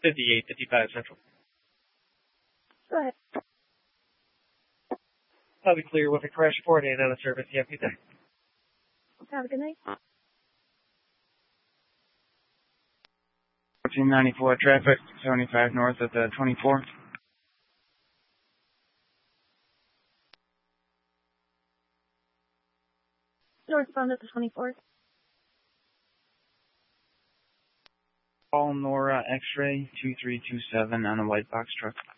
5855 Central. Go ahead. I'll be clear with a crash report and out of service. You have a good day. Have a good night. 1494 traffic, 75 north at the 24. Northbound at the 24th. Call Nora X-ray 2327 on a white box truck.